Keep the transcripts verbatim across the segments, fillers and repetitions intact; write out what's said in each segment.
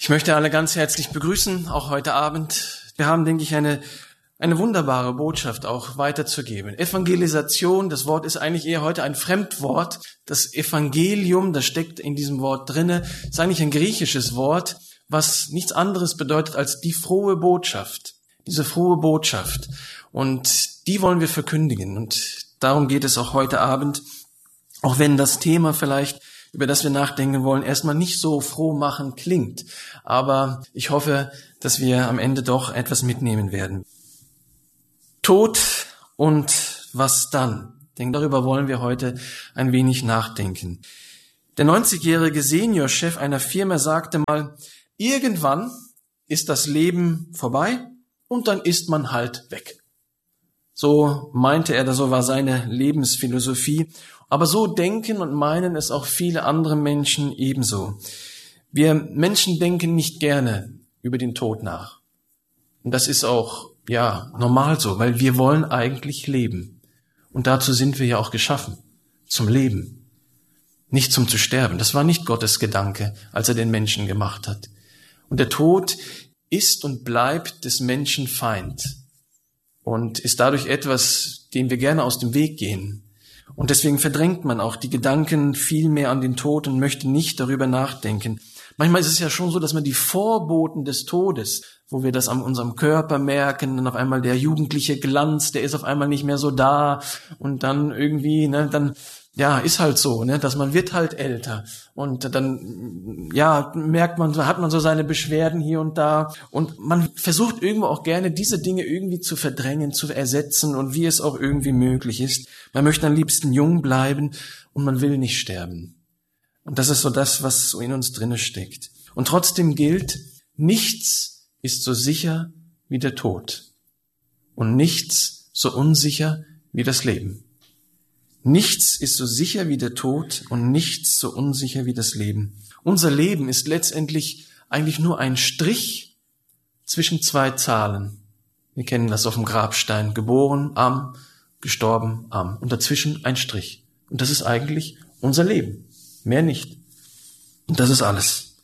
Ich möchte alle ganz herzlich begrüßen, auch heute Abend. Wir haben, denke ich, eine, eine wunderbare Botschaft auch weiterzugeben. Evangelisation, das Wort ist eigentlich eher heute ein Fremdwort. Das Evangelium, das steckt in diesem Wort drinne, ist eigentlich ein griechisches Wort, was nichts anderes bedeutet als die frohe Botschaft. Diese frohe Botschaft. Und die wollen wir verkündigen. Und darum geht es auch heute Abend. Auch wenn das Thema vielleicht, über das wir nachdenken wollen, erstmal nicht so frohmachend klingt. Aber ich hoffe, dass wir am Ende doch etwas mitnehmen werden. Tod und was dann? Ich denke, darüber wollen wir heute ein wenig nachdenken. Der neunzigjährige Seniorchef einer Firma sagte mal, irgendwann ist das Leben vorbei und dann ist man halt weg. So meinte er, so war seine Lebensphilosophie. Aber so denken und meinen es auch viele andere Menschen ebenso. Wir Menschen denken nicht gerne über den Tod nach. Und das ist auch, ja, normal so, weil wir wollen eigentlich leben. Und dazu sind wir ja auch geschaffen, zum Leben, nicht zum zu sterben. Das war nicht Gottes Gedanke, als er den Menschen gemacht hat. Und der Tod ist und bleibt des Menschen Feind und ist dadurch etwas, dem wir gerne aus dem Weg gehen. Und deswegen verdrängt man auch die Gedanken viel mehr an den Tod und möchte nicht darüber nachdenken. Manchmal ist es ja schon so, dass man die Vorboten des Todes, wo wir das an unserem Körper merken, dann auf einmal der jugendliche Glanz, der ist auf einmal nicht mehr so da und dann irgendwie, ne, dann, ja, ist halt so, ne, dass man wird halt älter und dann, ja, merkt man, hat man so seine Beschwerden hier und da und man versucht irgendwo auch gerne diese Dinge irgendwie zu verdrängen, zu ersetzen und wie es auch irgendwie möglich ist. Man möchte am liebsten jung bleiben und man will nicht sterben. Und das ist so das, was so in uns drinne steckt. Und trotzdem gilt, nichts ist so sicher wie der Tod und nichts so unsicher wie das Leben. Nichts ist so sicher wie der Tod und nichts so unsicher wie das Leben. Unser Leben ist letztendlich eigentlich nur ein Strich zwischen zwei Zahlen. Wir kennen das auf dem Grabstein. Geboren am, gestorben am. Und dazwischen ein Strich. Und das ist eigentlich unser Leben. Mehr nicht. Und das ist alles.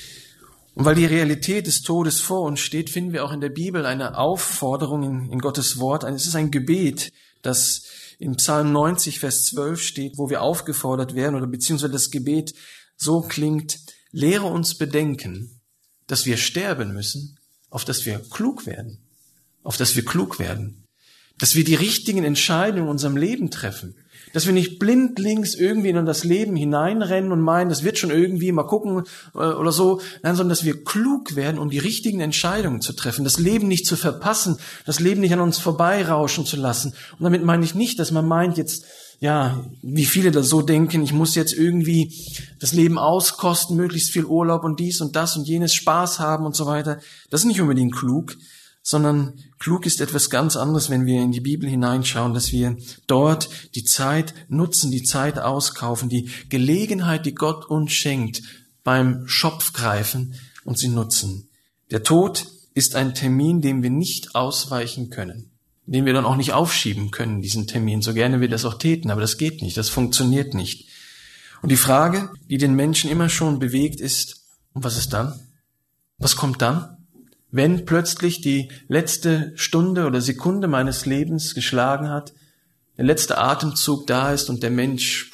Und weil die Realität des Todes vor uns steht, finden wir auch in der Bibel eine Aufforderung in, in Gottes Wort. Es ist ein Gebet, das in Psalm neunzig, Vers zwölf steht, wo wir aufgefordert werden, oder beziehungsweise das Gebet so klingt, lehre uns bedenken, dass wir sterben müssen, auf dass wir klug werden, auf dass wir klug werden, dass wir die richtigen Entscheidungen in unserem Leben treffen, dass wir nicht blindlings irgendwie in das Leben hineinrennen und meinen, das wird schon irgendwie, mal gucken äh, oder so, nein, sondern dass wir klug werden, um die richtigen Entscheidungen zu treffen, das Leben nicht zu verpassen, das Leben nicht an uns vorbeirauschen zu lassen. Und damit meine ich nicht, dass man meint jetzt, ja, wie viele da so denken, ich muss jetzt irgendwie das Leben auskosten, möglichst viel Urlaub und dies und das und jenes, Spaß haben und so weiter. Das ist nicht unbedingt klug, sondern klug ist etwas ganz anderes, wenn wir in die Bibel hineinschauen, dass wir dort die Zeit nutzen, die Zeit auskaufen, die Gelegenheit, die Gott uns schenkt, beim Schopf greifen und sie nutzen. Der Tod ist ein Termin, dem wir nicht ausweichen können, den wir dann auch nicht aufschieben können, diesen Termin, so gerne wir das auch täten, aber das geht nicht, das funktioniert nicht. Und die Frage, die den Menschen immer schon bewegt, ist, und was ist dann? Was kommt dann? Wenn plötzlich die letzte Stunde oder Sekunde meines Lebens geschlagen hat, der letzte Atemzug da ist und der Mensch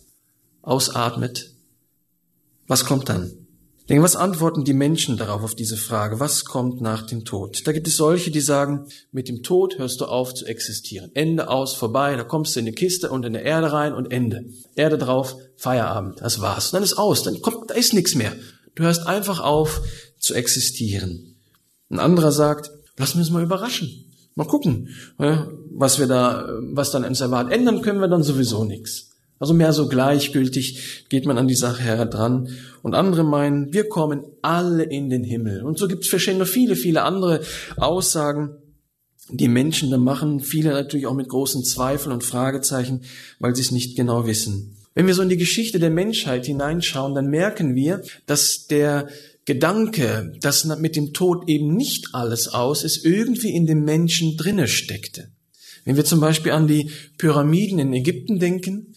ausatmet, was kommt dann? Ich denke, was antworten die Menschen darauf, auf diese Frage? Was kommt nach dem Tod? Da gibt es solche, die sagen, mit dem Tod hörst du auf zu existieren. Ende, aus, vorbei, da kommst du in eine Kiste und in der Erde rein und Ende. Erde drauf, Feierabend, das war's. Dann ist aus, dann kommt, da ist nichts mehr. Du hörst einfach auf zu existieren. Ein anderer sagt, lassen wir uns mal überraschen. Mal gucken, was wir da, was dann uns erwartet. Ändern können wir dann sowieso nichts. Also mehr so gleichgültig geht man an die Sache heran. Und andere meinen, wir kommen alle in den Himmel. Und so gibt es verschiedene, viele, viele andere Aussagen, die Menschen da machen. Viele natürlich auch mit großen Zweifeln und Fragezeichen, weil sie es nicht genau wissen. Wenn wir so in die Geschichte der Menschheit hineinschauen, dann merken wir, dass der Gedanke, dass mit dem Tod eben nicht alles aus ist, irgendwie in dem Menschen drinne steckte. Wenn wir zum Beispiel an die Pyramiden in Ägypten denken,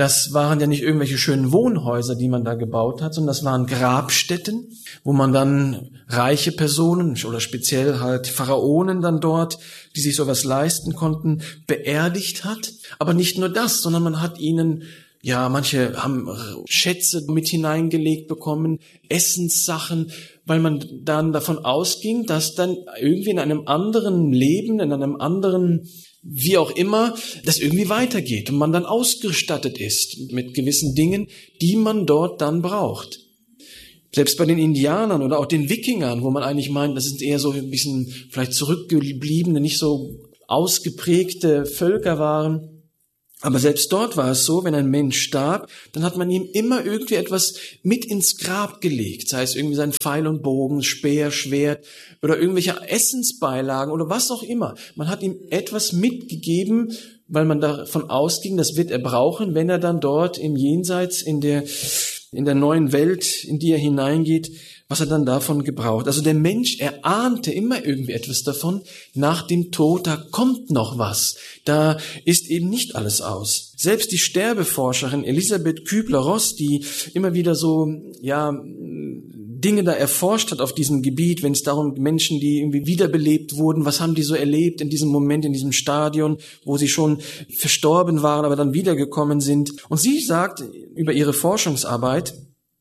Das waren ja nicht irgendwelche schönen Wohnhäuser, die man da gebaut hat, sondern das waren Grabstätten, wo man dann reiche Personen oder speziell halt Pharaonen dann dort, die sich sowas leisten konnten, beerdigt hat. Aber nicht nur das, sondern man hat ihnen, ja, manche haben Schätze mit hineingelegt bekommen, Essenssachen, weil man dann davon ausging, dass dann irgendwie in einem anderen Leben, in einem anderen, wie auch immer, das irgendwie weitergeht und man dann ausgestattet ist mit gewissen Dingen, die man dort dann braucht. Selbst bei den Indianern oder auch den Wikingern, wo man eigentlich meint, das sind eher so ein bisschen vielleicht zurückgebliebene, nicht so ausgeprägte Völker waren. Aber selbst dort war es so, wenn ein Mensch starb, dann hat man ihm immer irgendwie etwas mit ins Grab gelegt. Sei es irgendwie sein Pfeil und Bogen, Speer, Schwert oder irgendwelche Essensbeilagen oder was auch immer. Man hat ihm etwas mitgegeben, weil man davon ausging, das wird er brauchen, wenn er dann dort im Jenseits, in der, in der neuen Welt, in die er hineingeht, was er dann davon gebraucht. Also der Mensch, er ahnte immer irgendwie etwas davon. Nach dem Tod, da kommt noch was. Da ist eben nicht alles aus. Selbst die Sterbeforscherin Elisabeth Kübler-Ross, die immer wieder so, ja, Dinge da erforscht hat auf diesem Gebiet, wenn es darum Menschen, die irgendwie wiederbelebt wurden, was haben die so erlebt in diesem Moment, in diesem Stadion, wo sie schon verstorben waren, aber dann wiedergekommen sind. Und sie sagt über ihre Forschungsarbeit,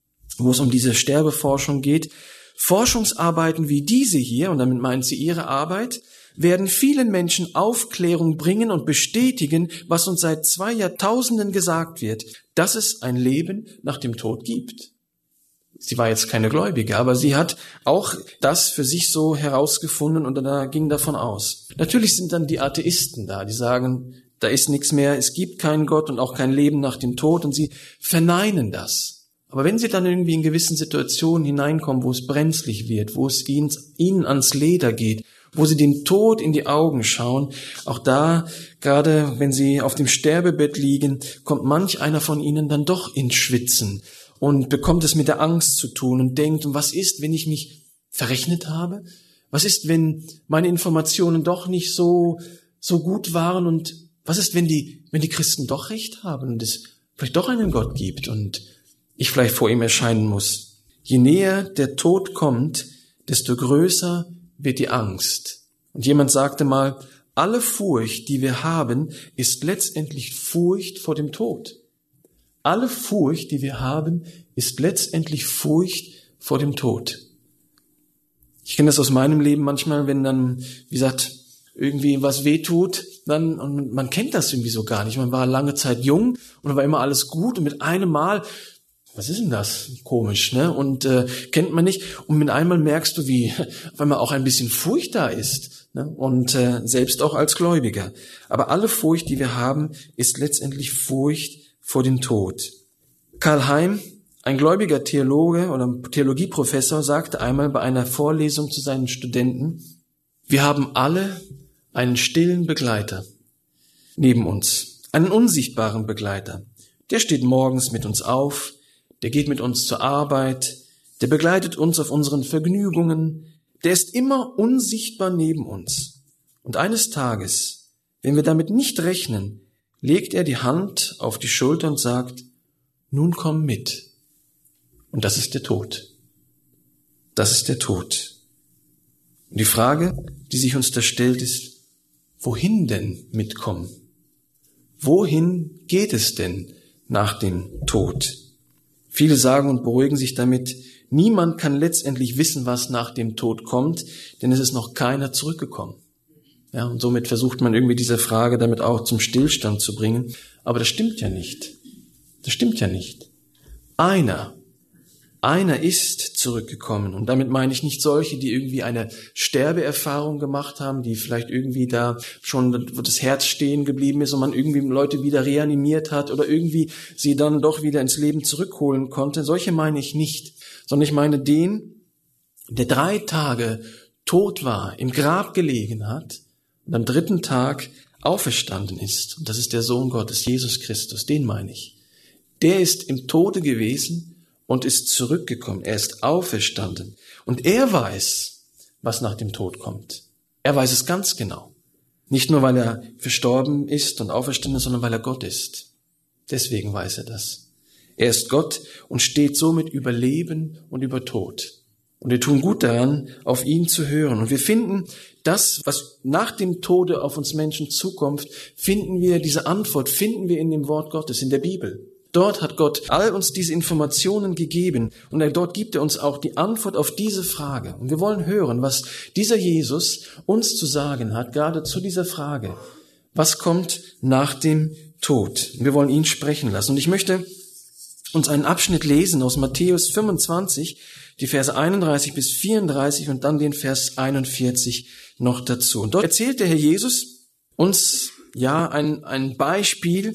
wo es um diese Sterbeforschung geht, Forschungsarbeiten wie diese hier, und damit meint sie ihre Arbeit, werden vielen Menschen Aufklärung bringen und bestätigen, was uns seit zwei Jahrtausenden gesagt wird, dass es ein Leben nach dem Tod gibt. Sie war jetzt keine Gläubige, aber sie hat auch das für sich so herausgefunden und da ging davon aus. Natürlich sind dann die Atheisten da, die sagen, da ist nichts mehr, es gibt keinen Gott und auch kein Leben nach dem Tod und sie verneinen das. Aber wenn sie dann irgendwie in gewissen Situationen hineinkommen, wo es brenzlig wird, wo es ihnen, ihnen ans Leder geht, wo sie dem Tod in die Augen schauen, auch da, gerade wenn sie auf dem Sterbebett liegen, kommt manch einer von ihnen dann doch ins Schwitzen und bekommt es mit der Angst zu tun und denkt, und was ist, wenn ich mich verrechnet habe? Was ist, wenn meine Informationen doch nicht so, so gut waren? Und was ist, wenn die, wenn die Christen doch recht haben und es vielleicht doch einen Gott gibt und ich vielleicht vor ihm erscheinen muss? Je näher der Tod kommt, desto größer wird die Angst. Und jemand sagte mal, alle Furcht, die wir haben, ist letztendlich Furcht vor dem Tod. Alle Furcht, die wir haben, ist letztendlich Furcht vor dem Tod. Ich kenne das aus meinem Leben manchmal, wenn dann, wie gesagt, irgendwie was wehtut, dann, und man kennt das irgendwie so gar nicht. Man war lange Zeit jung und dann war immer alles gut und mit einem Mal, was ist denn das? Komisch, ne? Und äh, kennt man nicht. Und mit einmal merkst du, wie auf einmal auch ein bisschen Furcht da ist. Ne? Und äh, selbst auch als Gläubiger. Aber alle Furcht, die wir haben, ist letztendlich Furcht vor dem Tod. Karl Heim, ein gläubiger Theologe oder Theologieprofessor, sagte einmal bei einer Vorlesung zu seinen Studenten, wir haben alle einen stillen Begleiter neben uns, einen unsichtbaren Begleiter. Der steht morgens mit uns auf, der geht mit uns zur Arbeit, der begleitet uns auf unseren Vergnügungen, der ist immer unsichtbar neben uns. Und eines Tages, wenn wir damit nicht rechnen, legt er die Hand auf die Schulter und sagt, nun komm mit. Und das ist der Tod. Das ist der Tod. Und die Frage, die sich uns da stellt, ist, wohin denn mitkommen? Wohin geht es denn nach dem Tod? Viele sagen und beruhigen sich damit, niemand kann letztendlich wissen, was nach dem Tod kommt, denn es ist noch keiner zurückgekommen. Ja, und somit versucht man irgendwie diese Frage damit auch zum Stillstand zu bringen. Aber das stimmt ja nicht. Das stimmt ja nicht. Einer, einer ist zurückgekommen. Und damit meine ich nicht solche, die irgendwie eine Sterbeerfahrung gemacht haben, die vielleicht irgendwie da schon das Herz stehen geblieben ist und man irgendwie Leute wieder reanimiert hat oder irgendwie sie dann doch wieder ins Leben zurückholen konnte. Solche meine ich nicht, sondern ich meine den, der drei Tage tot war, im Grab gelegen hat und am dritten Tag auferstanden ist. Und das ist der Sohn Gottes, Jesus Christus, den meine ich. Der ist im Tode gewesen und ist zurückgekommen. Er ist auferstanden. Und er weiß, was nach dem Tod kommt. Er weiß es ganz genau. Nicht nur, weil er verstorben ist und auferstanden ist, sondern weil er Gott ist. Deswegen weiß er das. Er ist Gott und steht somit über Leben und über Tod. Und wir tun gut daran, auf ihn zu hören. Und wir finden das, was nach dem Tode auf uns Menschen zukommt, finden wir, diese Antwort finden wir in dem Wort Gottes, in der Bibel. Dort hat Gott all uns diese Informationen gegeben und dort gibt er uns auch die Antwort auf diese Frage. Und wir wollen hören, was dieser Jesus uns zu sagen hat, gerade zu dieser Frage. Was kommt nach dem Tod? Wir wollen ihn sprechen lassen. Und ich möchte uns einen Abschnitt lesen aus Matthäus fünfundzwanzig, die Verse einunddreißig bis vierunddreißig und dann den Vers einundvierzig noch dazu. Und dort erzählt der Herr Jesus uns ja ein, ein Beispiel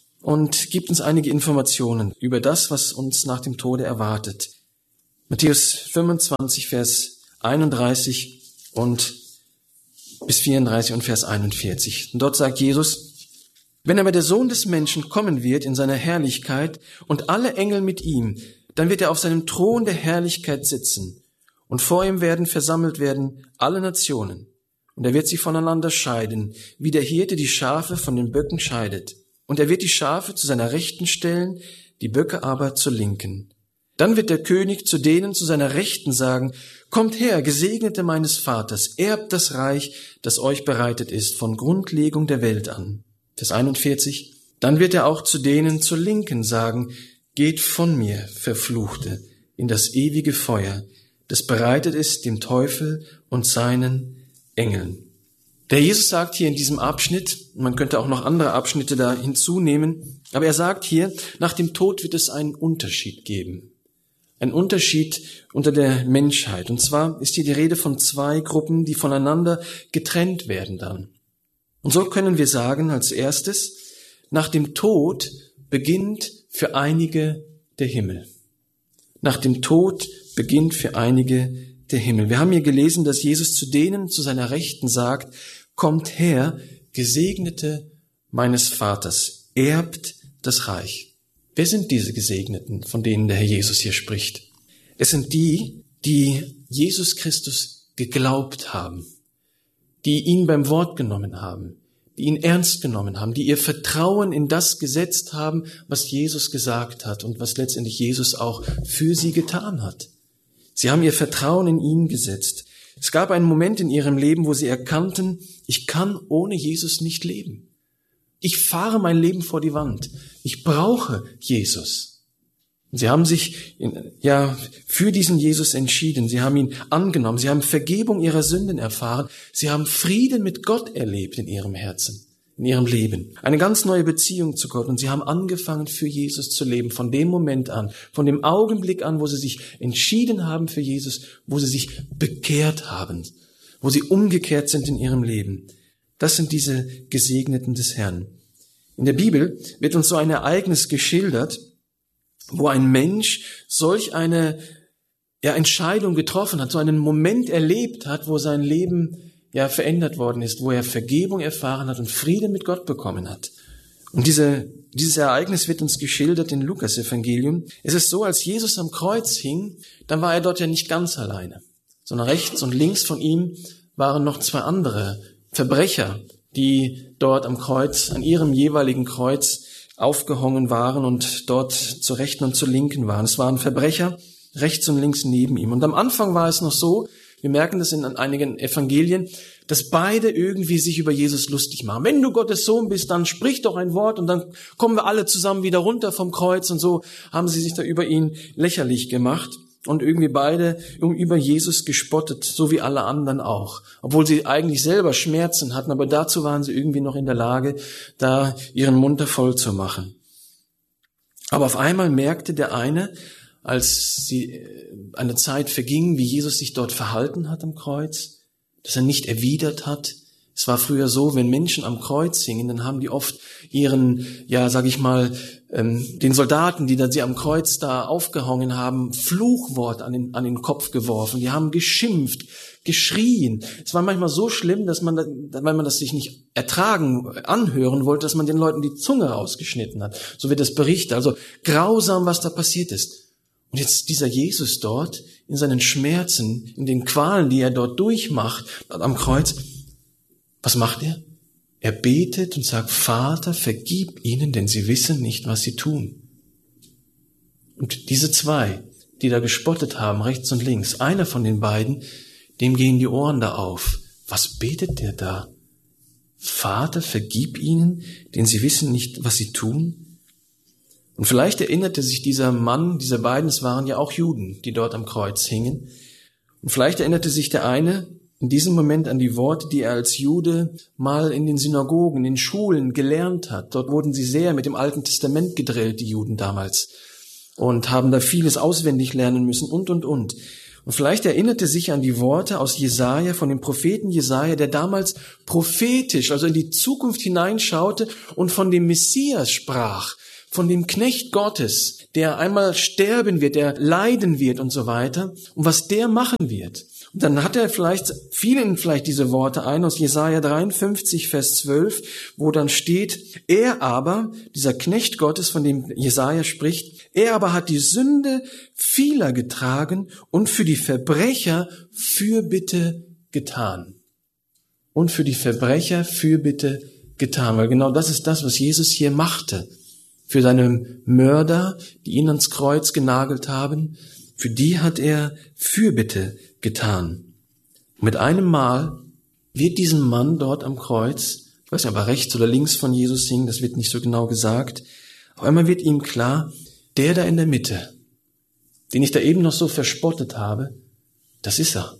und gibt uns einige Informationen über das, was uns nach dem Tode erwartet. Matthäus fünfundzwanzig, Vers einunddreißig und bis vierunddreißig und Vers einundvierzig. Und dort sagt Jesus: Wenn aber der Sohn des Menschen kommen wird in seiner Herrlichkeit und alle Engel mit ihm, dann wird er auf seinem Thron der Herrlichkeit sitzen. Und vor ihm werden versammelt werden alle Nationen. Und er wird sie voneinander scheiden, wie der Hirte die Schafe von den Böcken scheidet. Und er wird die Schafe zu seiner Rechten stellen, die Böcke aber zur Linken. Dann wird der König zu denen zu seiner Rechten sagen: Kommt her, Gesegnete meines Vaters, erbt das Reich, das euch bereitet ist, von Grundlegung der Welt an. Vers einundvierzig. Dann wird er auch zu denen zur Linken sagen: Geht von mir, Verfluchte, in das ewige Feuer, das bereitet ist dem Teufel und seinen Engeln. Der Jesus sagt hier in diesem Abschnitt, man könnte auch noch andere Abschnitte da hinzunehmen, aber er sagt hier, nach dem Tod wird es einen Unterschied geben. Ein Unterschied unter der Menschheit. Und zwar ist hier die Rede von zwei Gruppen, die voneinander getrennt werden dann. Und so können wir sagen, als erstes, nach dem Tod beginnt für einige der Himmel. Nach dem Tod beginnt für einige der Himmel. Wir haben hier gelesen, dass Jesus zu denen zu seiner Rechten sagt: Kommt her, Gesegnete meines Vaters, erbt das Reich. Wer sind diese Gesegneten, von denen der Herr Jesus hier spricht? Es sind die, die Jesus Christus geglaubt haben, die ihn beim Wort genommen haben, die ihn ernst genommen haben, die ihr Vertrauen in das gesetzt haben, was Jesus gesagt hat und was letztendlich Jesus auch für sie getan hat. Sie haben ihr Vertrauen in ihn gesetzt. Es gab einen Moment in ihrem Leben, wo sie erkannten: Ich kann ohne Jesus nicht leben. Ich fahre mein Leben vor die Wand. Ich brauche Jesus. Und sie haben sich ja für diesen Jesus entschieden. Sie haben ihn angenommen. Sie haben Vergebung ihrer Sünden erfahren. Sie haben Frieden mit Gott erlebt in ihrem Herzen, in ihrem Leben. Eine ganz neue Beziehung zu Gott. Und sie haben angefangen, für Jesus zu leben. Von dem Moment an, von dem Augenblick an, wo sie sich entschieden haben für Jesus, wo sie sich bekehrt haben, wo sie umgekehrt sind in ihrem Leben. Das sind diese Gesegneten des Herrn. In der Bibel wird uns so ein Ereignis geschildert, wo ein Mensch solch eine ja, Entscheidung getroffen hat, so einen Moment erlebt hat, wo sein Leben ja verändert worden ist, wo er Vergebung erfahren hat und Frieden mit Gott bekommen hat. Und diese, dieses Ereignis wird uns geschildert im Lukas-Evangelium. Es ist so, als Jesus am Kreuz hing, dann war er dort ja nicht ganz alleine, sondern rechts und links von ihm waren noch zwei andere Verbrecher, die dort am Kreuz, an ihrem jeweiligen Kreuz aufgehangen waren und dort zur Rechten und zur Linken waren. Es waren Verbrecher rechts und links neben ihm. Und am Anfang war es noch so, wir merken das in einigen Evangelien, dass beide irgendwie sich über Jesus lustig machen. Wenn du Gottes Sohn bist, dann sprich doch ein Wort und dann kommen wir alle zusammen wieder runter vom Kreuz. Und so haben sie sich da über ihn lächerlich gemacht und irgendwie beide über Jesus gespottet, so wie alle anderen auch. Obwohl sie eigentlich selber Schmerzen hatten, aber dazu waren sie irgendwie noch in der Lage, da ihren Mund voll zu machen. Aber auf einmal merkte der eine, als sie eine Zeit verging, wie Jesus sich dort verhalten hat am Kreuz, dass er nicht erwidert hat. Es war früher so, wenn Menschen am Kreuz hingen, dann haben die oft ihren, ja, sag ich mal, ähm, den Soldaten, die da sie am Kreuz da aufgehangen haben, Fluchwort an den, an den Kopf geworfen. Die haben geschimpft, geschrien. Es war manchmal so schlimm, dass man, weil man das sich nicht ertragen, anhören wollte, dass man den Leuten die Zunge rausgeschnitten hat. So wird das berichtet. Also grausam, was da passiert ist. Und jetzt dieser Jesus dort, in seinen Schmerzen, in den Qualen, die er dort durchmacht, dort am Kreuz, was macht er? Er betet und sagt, Vater, vergib ihnen, denn sie wissen nicht, was sie tun. Und diese zwei, die da gespottet haben, rechts und links, einer von den beiden, dem gehen die Ohren da auf. Was betet der da? Vater, vergib ihnen, denn sie wissen nicht, was sie tun. Und vielleicht erinnerte sich dieser Mann, diese beiden, es waren ja auch Juden, die dort am Kreuz hingen. Und vielleicht erinnerte sich der eine in diesem Moment an die Worte, die er als Jude mal in den Synagogen, in den Schulen gelernt hat. Dort wurden sie sehr mit dem Alten Testament gedrillt, die Juden damals, und haben da vieles auswendig lernen müssen und, und, und. Und vielleicht erinnerte sich an die Worte aus Jesaja, von dem Propheten Jesaja, der damals prophetisch, also in die Zukunft hineinschaute und von dem Messias sprach, von dem Knecht Gottes, der einmal sterben wird, der leiden wird und so weiter, und was der machen wird. Und dann hat er vielleicht, fielen vielleicht diese Worte ein aus Jesaja dreiundfünfzig, Vers zwölf, wo dann steht, er aber, dieser Knecht Gottes, von dem Jesaja spricht, er aber hat die Sünde vieler getragen und für die Verbrecher Fürbitte getan. Und für die Verbrecher Fürbitte getan, weil genau das ist das, was Jesus hier machte. Für seine Mörder, die ihn ans Kreuz genagelt haben, für die hat er Fürbitte getan. Mit einem Mal wird diesem Mann dort am Kreuz, ich weiß nicht, ob er rechts oder links von Jesus hing, das wird nicht so genau gesagt, auf einmal wird ihm klar, der da in der Mitte, den ich da eben noch so verspottet habe, das ist er.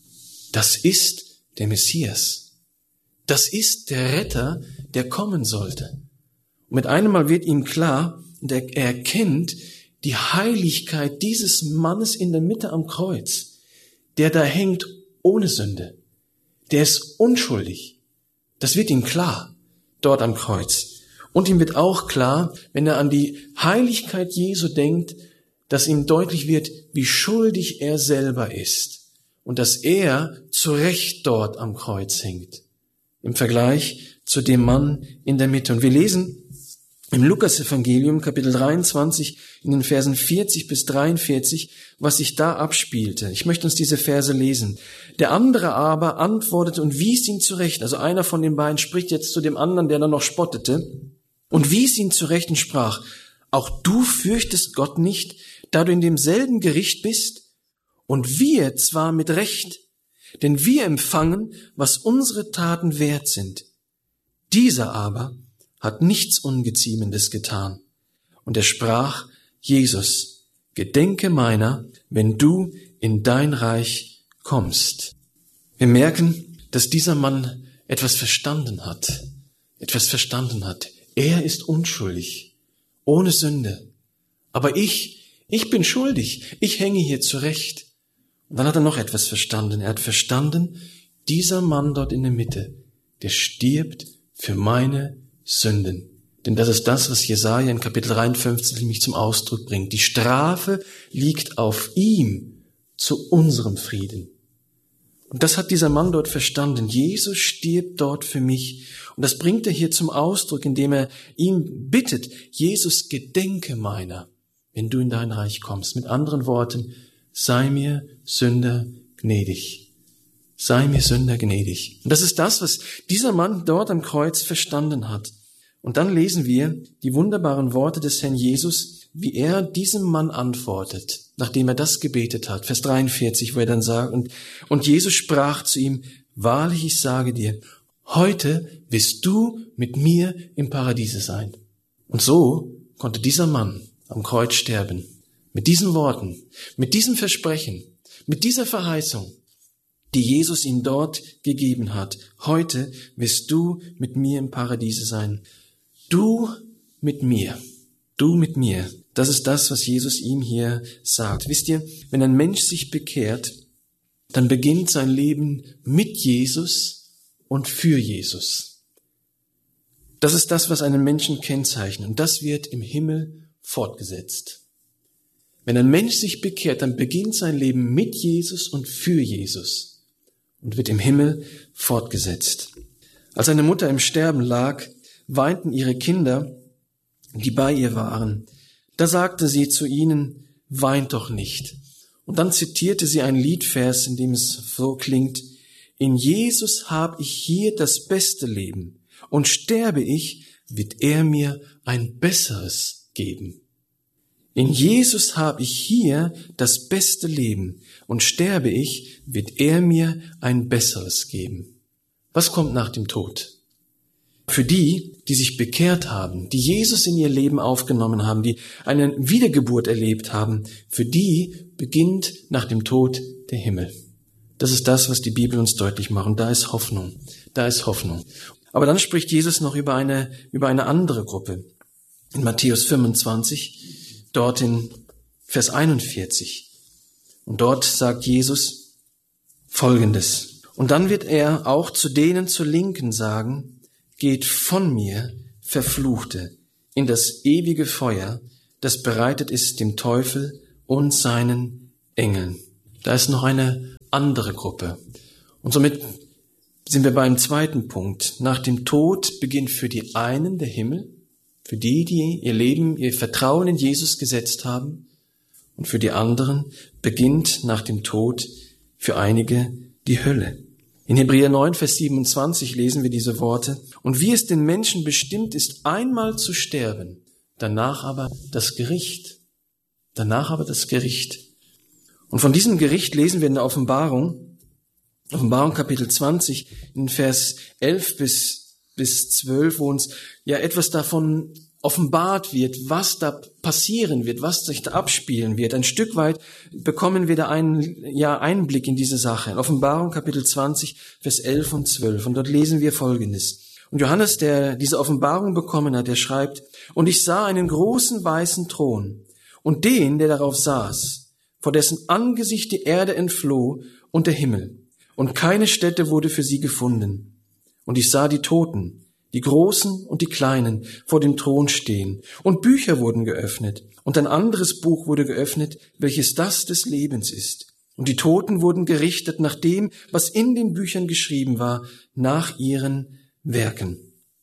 Das ist der Messias. Das ist der Retter, der kommen sollte. Und mit einem Mal wird ihm klar, und er erkennt die Heiligkeit dieses Mannes in der Mitte am Kreuz, der da hängt ohne Sünde. Der ist unschuldig. Das wird ihm klar, dort am Kreuz. Und ihm wird auch klar, wenn er an die Heiligkeit Jesu denkt, dass ihm deutlich wird, wie schuldig er selber ist und dass er zu Recht dort am Kreuz hängt. Im Vergleich zu dem Mann in der Mitte. Und wir lesen im Lukas-Evangelium, Kapitel dreiundzwanzig, in den Versen vierzig bis dreiundvierzig, was sich da abspielte. Ich möchte uns diese Verse lesen. Der andere aber antwortete und wies ihn zurecht. Also einer von den beiden spricht jetzt zu dem anderen, der dann noch spottete, und wies ihn zurecht und sprach, auch du fürchtest Gott nicht, da du in demselben Gericht bist? Und wir zwar mit Recht, denn wir empfangen, was unsere Taten wert sind. Dieser aber hat nichts Ungeziemendes getan. Und er sprach, Jesus, gedenke meiner, wenn du in dein Reich kommst. Wir merken, dass dieser Mann etwas verstanden hat. Etwas verstanden hat. Er ist unschuldig, ohne Sünde. Aber ich, ich bin schuldig. Ich hänge hier zurecht. Und dann hat er noch etwas verstanden. Er hat verstanden, dieser Mann dort in der Mitte, der stirbt für meine Sünden. Denn das ist das, was Jesaja in Kapitel dreiundfünfzig nämlich zum Ausdruck bringt. Die Strafe liegt auf ihm zu unserem Frieden. Und das hat dieser Mann dort verstanden. Jesus stirbt dort für mich. Und das bringt er hier zum Ausdruck, indem er ihn bittet, Jesus, gedenke meiner, wenn du in dein Reich kommst. Mit anderen Worten, sei mir Sünder gnädig. Sei mir Sünder gnädig. Und das ist das, was dieser Mann dort am Kreuz verstanden hat. Und dann lesen wir die wunderbaren Worte des Herrn Jesus, wie er diesem Mann antwortet, nachdem er das gebetet hat. Vers dreiundvierzig, wo er dann sagt, und, und Jesus sprach zu ihm, wahrlich, ich sage dir, heute wirst du mit mir im Paradiese sein. Und so konnte dieser Mann am Kreuz sterben. Mit diesen Worten, mit diesem Versprechen, mit dieser Verheißung, die Jesus ihm dort gegeben hat. Heute wirst du mit mir im Paradiese sein. Du mit mir. Du mit mir. Das ist das, was Jesus ihm hier sagt. Wisst ihr, wenn ein Mensch sich bekehrt, dann beginnt sein Leben mit Jesus und für Jesus. Das ist das, was einen Menschen kennzeichnet. Und das wird im Himmel fortgesetzt. Wenn ein Mensch sich bekehrt, dann beginnt sein Leben mit Jesus und für Jesus und wird im Himmel fortgesetzt. Als eine Mutter im Sterben lag, weinten ihre Kinder, die bei ihr waren. Da sagte sie zu ihnen, weint doch nicht. Und dann zitierte sie einen Liedvers, in dem es so klingt, in Jesus hab ich hier das beste Leben. Und sterbe ich, wird er mir ein besseres geben. In Jesus habe ich hier das beste Leben. Und sterbe ich, wird er mir ein besseres geben. Was kommt nach dem Tod? Für die, die sich bekehrt haben, die Jesus in ihr Leben aufgenommen haben, die eine Wiedergeburt erlebt haben, für die beginnt nach dem Tod der Himmel. Das ist das, was die Bibel uns deutlich macht. Und da ist Hoffnung. Da ist Hoffnung. Aber dann spricht Jesus noch über eine, über eine andere Gruppe. In Matthäus fünfundzwanzig, dort in Vers einundvierzig. Und dort sagt Jesus Folgendes. Und dann wird er auch zu denen zur Linken sagen, geht von mir, Verfluchte, in das ewige Feuer, das bereitet ist dem Teufel und seinen Engeln. Da ist noch eine andere Gruppe. Und somit sind wir beim zweiten Punkt. Nach dem Tod beginnt für die einen der Himmel, für die, die ihr Leben, ihr Vertrauen in Jesus gesetzt haben, und für die anderen beginnt nach dem Tod für einige die Hölle. In Hebräer neun, Vers siebenundzwanzig lesen wir diese Worte. Und wie es den Menschen bestimmt ist, einmal zu sterben, danach aber das Gericht. Danach aber das Gericht. Und von diesem Gericht lesen wir in der Offenbarung, Offenbarung Kapitel zwanzig, in Vers elf bis, bis zwölf, wo uns ja etwas davon offenbart wird, was da passieren wird, was sich da abspielen wird. Ein Stück weit bekommen wir da einen ja, Einblick in diese Sache. In Offenbarung Kapitel zwanzig, Vers elf und zwölf. Und dort lesen wir Folgendes. Und Johannes, der diese Offenbarung bekommen hat, der schreibt, und ich sah einen großen weißen Thron und den, der darauf saß, vor dessen Angesicht die Erde entfloh und der Himmel. Und keine Stätte wurde für sie gefunden. Und ich sah die Toten, die Großen und die Kleinen, vor dem Thron stehen. Und Bücher wurden geöffnet. Und ein anderes Buch wurde geöffnet, welches das des Lebens ist. Und die Toten wurden gerichtet nach dem, was in den Büchern geschrieben war, nach ihren Werken.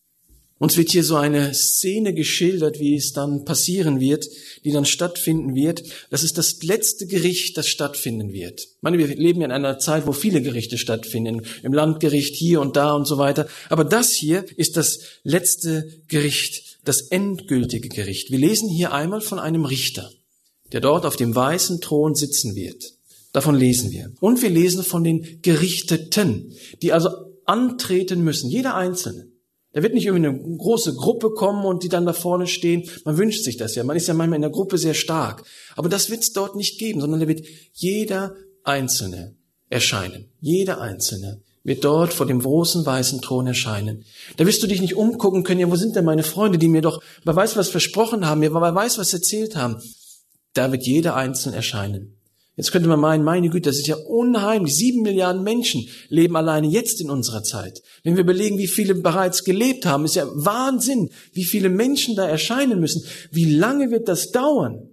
Uns wird hier so eine Szene geschildert, wie es dann passieren wird, die dann stattfinden wird. Das ist das letzte Gericht, das stattfinden wird. Ich meine, wir leben ja in einer Zeit, wo viele Gerichte stattfinden, im Landgericht hier und da und so weiter. Aber das hier ist das letzte Gericht, das endgültige Gericht. Wir lesen hier einmal von einem Richter, der dort auf dem weißen Thron sitzen wird. Davon lesen wir. Und wir lesen von den Gerichteten, die also antreten müssen, jeder Einzelne. Da wird nicht irgendwie eine große Gruppe kommen und die dann da vorne stehen. Man wünscht sich das ja. Man ist ja manchmal in der Gruppe sehr stark. Aber das wird es dort nicht geben, sondern da wird jeder Einzelne erscheinen. Jeder Einzelne wird dort vor dem großen weißen Thron erscheinen. Da wirst du dich nicht umgucken können, ja, wo sind denn meine Freunde, die mir doch, wer weiß was versprochen haben, wer weiß was erzählt haben. Da wird jeder Einzelne erscheinen. Jetzt könnte man meinen, meine Güte, das ist ja unheimlich. Sieben Milliarden Menschen leben alleine jetzt in unserer Zeit. Wenn wir überlegen, wie viele bereits gelebt haben, ist ja Wahnsinn, wie viele Menschen da erscheinen müssen. Wie lange wird das dauern?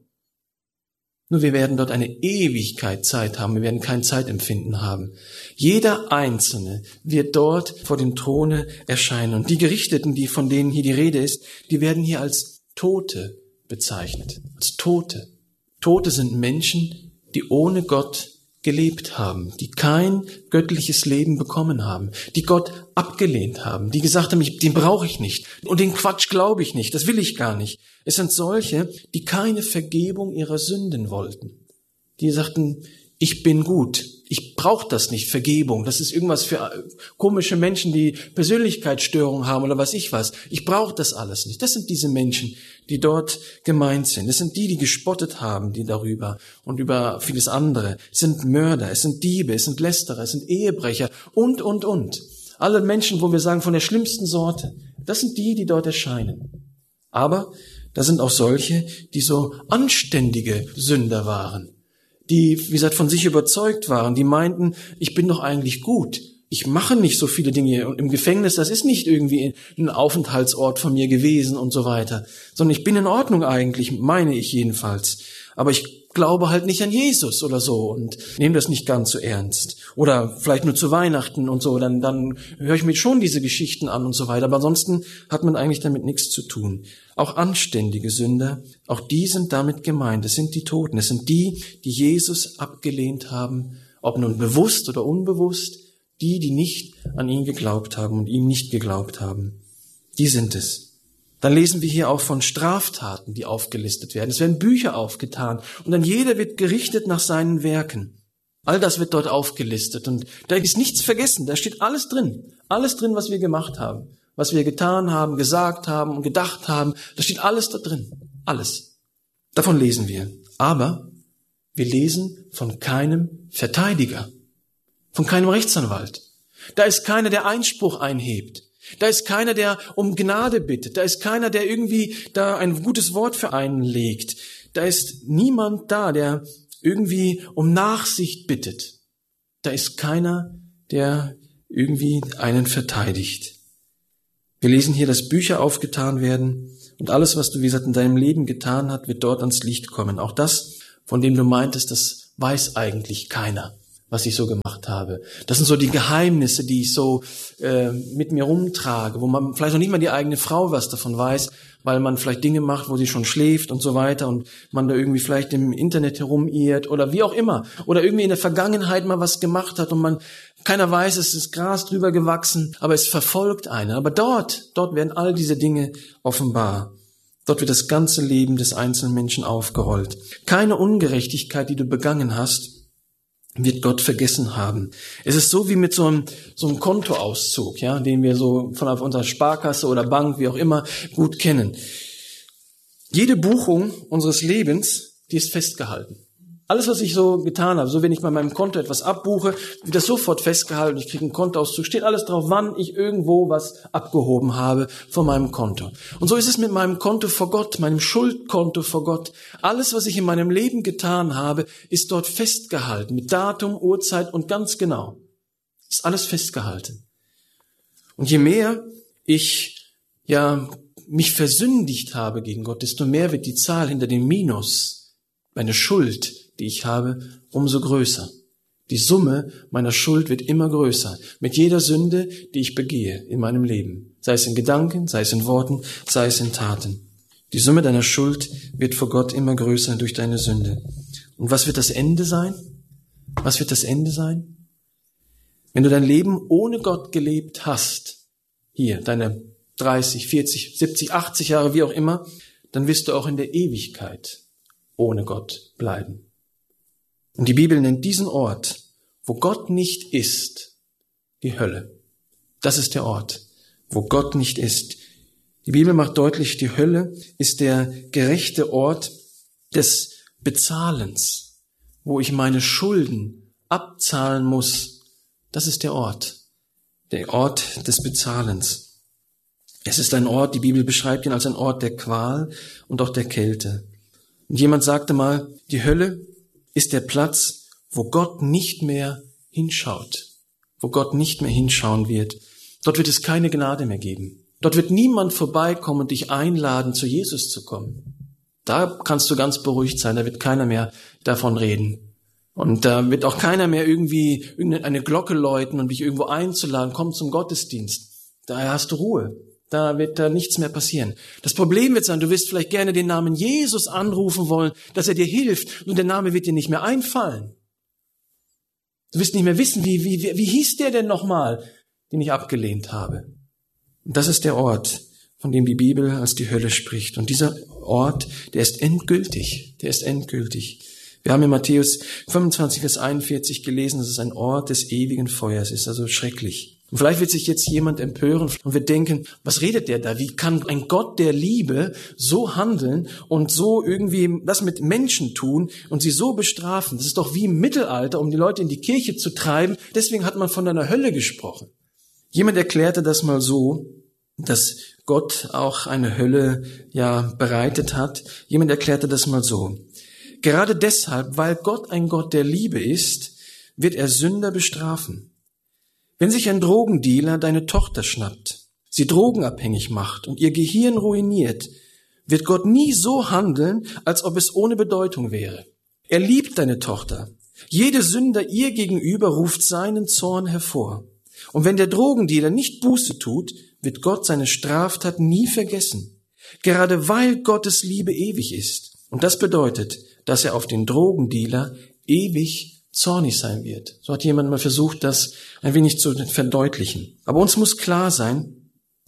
Nur wir werden dort eine Ewigkeit Zeit haben. Wir werden kein Zeitempfinden haben. Jeder Einzelne wird dort vor dem Throne erscheinen. Und die Gerichteten, die von denen hier die Rede ist, die werden hier als Tote bezeichnet. Als Tote. Tote sind Menschen, die ohne Gott gelebt haben, die kein göttliches Leben bekommen haben, die Gott abgelehnt haben, die gesagt haben, ich, den brauche ich nicht und den Quatsch glaube ich nicht, das will ich gar nicht. Es sind solche, die keine Vergebung ihrer Sünden wollten, die sagten, ich bin gut, ich brauche das nicht, Vergebung, das ist irgendwas für komische Menschen, die Persönlichkeitsstörungen haben oder was ich was. Ich brauche das alles nicht. Das sind diese Menschen, die dort gemeint sind. Das sind die, die gespottet haben, die darüber und über vieles andere. Es sind Mörder, es sind Diebe, es sind Lästerer, es sind Ehebrecher und, und, und. Alle Menschen, wo wir sagen, von der schlimmsten Sorte. Das sind die, die dort erscheinen. Aber da sind auch solche, die so anständige Sünder waren. Die, wie gesagt, von sich überzeugt waren, die meinten, ich bin doch eigentlich gut. Ich mache nicht so viele Dinge. Und im Gefängnis, das ist nicht irgendwie ein Aufenthaltsort von mir gewesen und so weiter. Sondern ich bin in Ordnung eigentlich, meine ich jedenfalls. Aber ich glaube halt nicht an Jesus oder so und nehme das nicht ganz so ernst. Oder vielleicht nur zu Weihnachten und so, dann, dann höre ich mir schon diese Geschichten an und so weiter. Aber ansonsten hat man eigentlich damit nichts zu tun. Auch anständige Sünder, auch die sind damit gemeint. Es sind die Toten, es sind die, die Jesus abgelehnt haben, ob nun bewusst oder unbewusst, die, die nicht an ihn geglaubt haben und ihm nicht geglaubt haben. Die sind es. Dann lesen wir hier auch von Straftaten, die aufgelistet werden. Es werden Bücher aufgetan und dann jeder wird gerichtet nach seinen Werken. All das wird dort aufgelistet und da ist nichts vergessen. Da steht alles drin. Alles drin, was wir gemacht haben, was wir getan haben, gesagt haben und gedacht haben. Da steht alles da drin. Alles. Davon lesen wir. Aber wir lesen von keinem Verteidiger, von keinem Rechtsanwalt. Da ist keiner, der Einspruch einhebt. Da ist keiner, der um Gnade bittet. Da ist keiner, der irgendwie da ein gutes Wort für einen legt. Da ist niemand da, der irgendwie um Nachsicht bittet. Da ist keiner, der irgendwie einen verteidigt. Wir lesen hier, dass Bücher aufgetan werden und alles, was du, wie gesagt, in deinem Leben getan hast, wird dort ans Licht kommen. Auch das, von dem du meintest, das weiß eigentlich keiner, was ich so gemacht habe. Das sind so die Geheimnisse, die ich so äh, mit mir rumtrage, wo man vielleicht noch nicht mal die eigene Frau was davon weiß, weil man vielleicht Dinge macht, wo sie schon schläft und so weiter und man da irgendwie vielleicht im Internet herumirrt oder wie auch immer. Oder irgendwie in der Vergangenheit mal was gemacht hat und man, keiner weiß, es ist Gras drüber gewachsen, aber es verfolgt einen. Aber dort, dort werden all diese Dinge offenbar. Dort wird das ganze Leben des einzelnen Menschen aufgerollt. Keine Ungerechtigkeit, die du begangen hast, wird Gott vergessen haben. Es ist so wie mit so einem, so einem Kontoauszug, ja, den wir so von unserer Sparkasse oder Bank, wie auch immer, gut kennen. Jede Buchung unseres Lebens, die ist festgehalten. Alles, was ich so getan habe, so wenn ich bei meinem Konto etwas abbuche, wird das sofort festgehalten. Ich kriege einen Kontoauszug, steht alles drauf, wann ich irgendwo was abgehoben habe von meinem Konto. Und so ist es mit meinem Konto vor Gott, meinem Schuldkonto vor Gott. Alles, was ich in meinem Leben getan habe, ist dort festgehalten, mit Datum, Uhrzeit und ganz genau. Ist alles festgehalten. Und je mehr ich ja mich versündigt habe gegen Gott, desto mehr wird die Zahl hinter dem Minus, meine Schuld, die ich habe, umso größer. Die Summe meiner Schuld wird immer größer. Mit jeder Sünde, die ich begehe in meinem Leben. Sei es in Gedanken, sei es in Worten, sei es in Taten. Die Summe deiner Schuld wird vor Gott immer größer durch deine Sünde. Und was wird das Ende sein? Was wird das Ende sein? Wenn du dein Leben ohne Gott gelebt hast, hier, deine dreißig, vierzig, siebzig, achtzig Jahre, wie auch immer, dann wirst du auch in der Ewigkeit ohne Gott bleiben. Und die Bibel nennt diesen Ort, wo Gott nicht ist, die Hölle. Das ist der Ort, wo Gott nicht ist. Die Bibel macht deutlich, die Hölle ist der gerechte Ort des Bezahlens, wo ich meine Schulden abzahlen muss. Das ist der Ort, der Ort des Bezahlens. Es ist ein Ort, die Bibel beschreibt ihn als ein Ort der Qual und auch der Kälte. Und jemand sagte mal, die Hölle ist der Platz, wo Gott nicht mehr hinschaut, wo Gott nicht mehr hinschauen wird. Dort wird es keine Gnade mehr geben. Dort wird niemand vorbeikommen und dich einladen, zu Jesus zu kommen. Da kannst du ganz beruhigt sein, da wird keiner mehr davon reden. Und da wird auch keiner mehr irgendwie irgendeine Glocke läuten und dich irgendwo einzuladen, komm zum Gottesdienst. Da hast du Ruhe. Da wird da nichts mehr passieren. Das Problem wird sein, du wirst vielleicht gerne den Namen Jesus anrufen wollen, dass er dir hilft, und der Name wird dir nicht mehr einfallen. Du wirst nicht mehr wissen, wie, wie, wie, wie hieß der denn nochmal, den ich abgelehnt habe. Und das ist der Ort, von dem die Bibel als die Hölle spricht. Und dieser Ort, der ist endgültig, der ist endgültig. Wir haben in Matthäus fünfundzwanzig, Vers einundvierzig gelesen, dass es ein Ort des ewigen Feuers ist, also schrecklich. Und vielleicht wird sich jetzt jemand empören und wird denken, was redet der da? Wie kann ein Gott der Liebe so handeln und so irgendwie das mit Menschen tun und sie so bestrafen? Das ist doch wie im Mittelalter, um die Leute in die Kirche zu treiben. Deswegen hat man von einer Hölle gesprochen. Jemand erklärte das mal so, dass Gott auch eine Hölle ja bereitet hat. Jemand erklärte das mal so. Gerade deshalb, weil Gott ein Gott der Liebe ist, wird er Sünder bestrafen. Wenn sich ein Drogendealer deine Tochter schnappt, sie drogenabhängig macht und ihr Gehirn ruiniert, wird Gott nie so handeln, als ob es ohne Bedeutung wäre. Er liebt deine Tochter. Jede Sünde ihr gegenüber ruft seinen Zorn hervor. Und wenn der Drogendealer nicht Buße tut, wird Gott seine Straftat nie vergessen. Gerade weil Gottes Liebe ewig ist. Und das bedeutet, dass er auf den Drogendealer ewig zornig sein wird. So hat jemand mal versucht, das ein wenig zu verdeutlichen. Aber uns muss klar sein,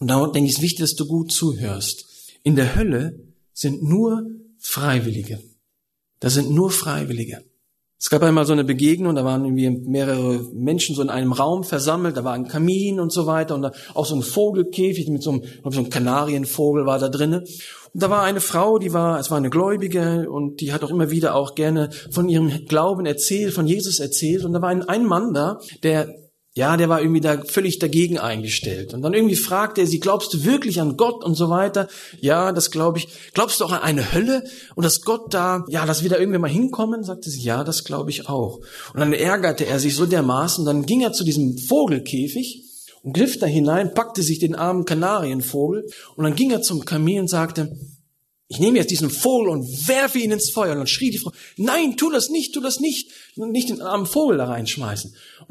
Und da denke ich, es ist wichtig, dass du gut zuhörst. In der Hölle sind nur Freiwillige. Da sind nur Freiwillige. Es gab einmal so eine Begegnung, da waren irgendwie mehrere Menschen so in einem Raum versammelt, da war ein Kamin und so weiter und da auch so ein Vogelkäfig mit so einem, so einem Kanarienvogel war da drinne. Und da war eine Frau, die war, es war eine Gläubige und die hat auch immer wieder auch gerne von ihrem Glauben erzählt, von Jesus erzählt. Und da war ein, ein Mann da, der Ja, der war irgendwie da völlig dagegen eingestellt. Und dann irgendwie fragte er sie, glaubst du wirklich an Gott und so weiter? Ja, das glaube ich. Glaubst du auch an eine Hölle? Und dass Gott da, ja, dass wir da irgendwie mal hinkommen? Sagte sie, ja, das glaube ich auch. Und dann ärgerte er sich so dermaßen. Dann ging er zu diesem Vogelkäfig und griff da hinein, packte sich den armen Kanarienvogel. Und dann ging er zum Kamin und sagte, ich nehme jetzt diesen Vogel und werfe ihn ins Feuer. Und dann schrie die Frau, nein, tu das nicht, tu das nicht. Nicht den armen Vogel da reinschmeißen.